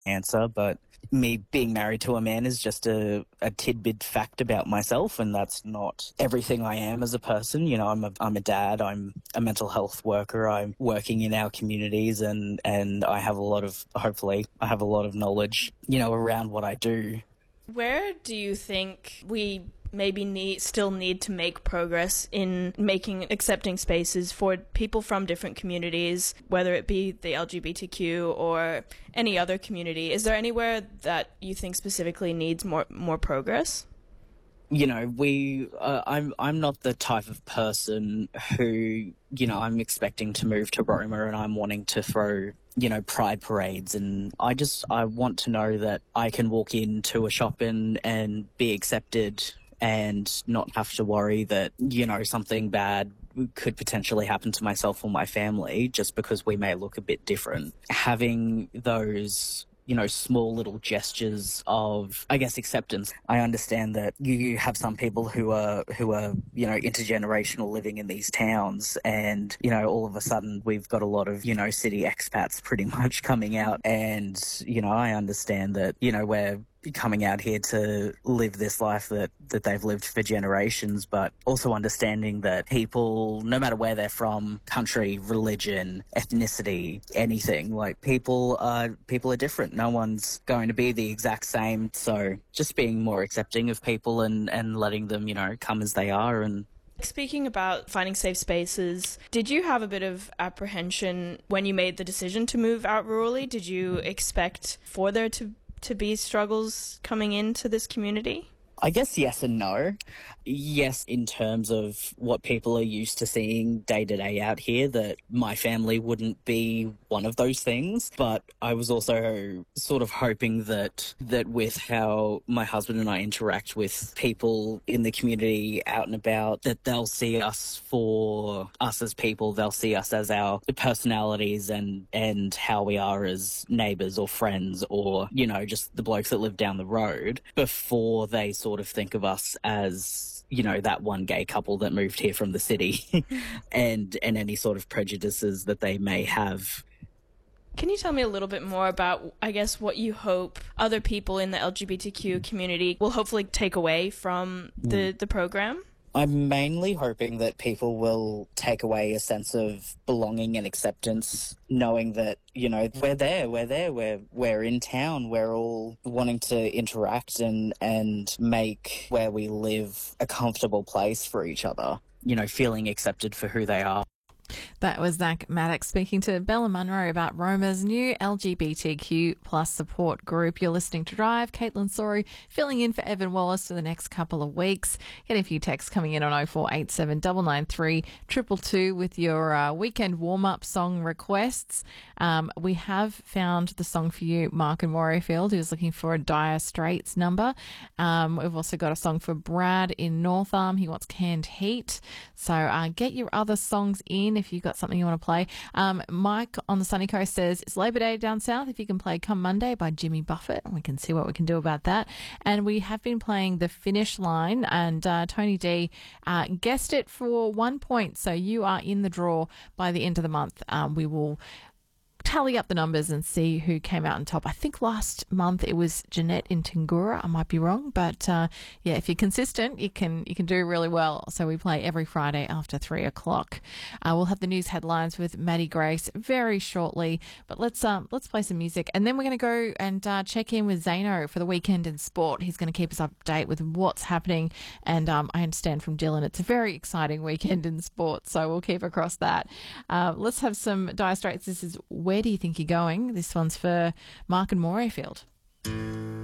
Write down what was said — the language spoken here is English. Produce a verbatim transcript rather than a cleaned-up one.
answer, but me being married to a man is just a, a tidbit fact about myself, and that's not everything I am as a person. You know, I'm a, I'm a dad, I'm a mental health worker, I'm working in our communities, and, and I have a lot of, hopefully, I have a lot of knowledge, you know, around what I do. Where do you think we maybe need still need to make progress in making accepting spaces for people from different communities, whether it be the L G B T Q or any other community? Is there anywhere that you think specifically needs more more progress? You know, we, uh, I'm, I'm not the type of person who, you know, I'm expecting to move to Roma and I'm wanting to throw, you know, pride parades. And I just, I want to know that I can walk into a shop and, and be accepted and not have to worry that, you know, something bad could potentially happen to myself or my family just because we may look a bit different. Having those, you know, small little gestures of, I guess, acceptance. I understand that you have some people who are, who are, you know, intergenerational living in these towns, and, you know, all of a sudden we've got a lot of, you know, city expats pretty much coming out. And, you know, I understand that, you know, we're coming out here to live this life that, that they've lived for generations, but also understanding that people, no matter where they're from, country, religion, ethnicity, anything, like people are, people are different. No one's going to be the exact same. So just being more accepting of people and, and letting them, you know, come as they are. And speaking about finding safe spaces, did you have a bit of apprehension when you made the decision to move out rurally? Did you expect for there to to be struggles coming into this community? I guess yes and no. Yes, in terms of what people are used to seeing day to day out here, that my family wouldn't be one of those things. But I was also sort of hoping that that with how my husband and I interact with people in the community out and about, that they'll see us for us as people. They'll see us as our personalities and, and how we are as neighbours or friends, or, you know, just the blokes that live down the road, before they sort of think of us as, you know, that one gay couple that moved here from the city and and any sort of prejudices that they may have. Can you tell me a little bit more about, I guess, what you hope other people in the L G B T Q community will hopefully take away from the, mm. the program? I'm mainly hoping that people will take away a sense of belonging and acceptance, knowing that, you know, we're there, we're there, we're, we're in town, we're all wanting to interact and, and make where we live a comfortable place for each other, you know, feeling accepted for who they are. That was Zach Maddox speaking to Bella Munro about Roma's new L G B T Q plus support group. You're listening to Drive. Caitlin Sorry filling in for Evan Wallace for the next couple of weeks. Get a few texts coming in on oh four eight seven, nine nine three, two two two with your uh, weekend warm-up song requests. Um, we have found the song for you, Mark and Warrowfield, who's looking for a Dire Straits number. Um, we've also got a song for Brad in North Arm. He wants Canned Heat. So uh, get your other songs in if you've got something you want to play. Um, Mike on the sunny coast says it's Labor Day down south. If you can play Come Monday by Jimmy Buffett, we can see what we can do about that. And we have been playing The Finish Line, and uh, Tony D uh, guessed it for one point. So you are in the draw by the end of the month. Um, we will tally up the numbers and see who came out on top. I think last month it was Jeanette in Tangura. I might be wrong, but uh, yeah, if you're consistent, you can you can do really well. So we play every Friday after three o'clock. Uh, we'll have the news headlines with Maddie Grace very shortly, but let's um let's play some music, and then we're going to go and uh, check in with Zano for the weekend in sport. He's going to keep us up to date with what's happening, and um, I understand from Dylan it's a very exciting weekend in sport, so we'll keep across that. Uh, let's have some Dire Straits. This is Where Do You Think You're Going? This one's for Mark and Morayfield.